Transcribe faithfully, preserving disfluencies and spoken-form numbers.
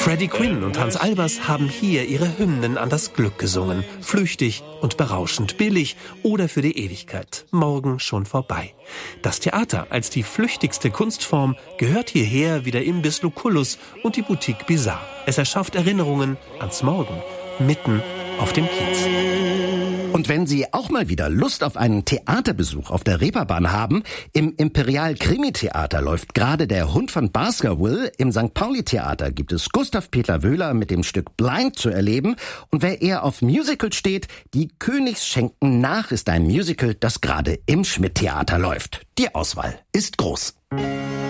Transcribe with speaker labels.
Speaker 1: Freddie Quinn und Hans Albers haben hier ihre Hymnen an das Glück gesungen. Flüchtig und berauschend, billig oder für die Ewigkeit. Morgen schon vorbei. Das Theater als die flüchtigste Kunstform gehört hierher wie der Imbiss Lucullus und die Boutique Bizarre. Es erschafft Erinnerungen ans Morgen, mitten auf dem Kiez.
Speaker 2: Und wenn Sie auch mal wieder Lust auf einen Theaterbesuch auf der Reeperbahn haben, im Imperial Krimi-Theater läuft gerade Der Hund von Baskerville. Im Sankt Pauli-Theater gibt es Gustav Peter Wöhler mit dem Stück Blind zu erleben. Und wer eher auf Musical steht, Die Königsschenken nach ist ein Musical, das gerade im Schmidt-Theater läuft. Die Auswahl ist groß.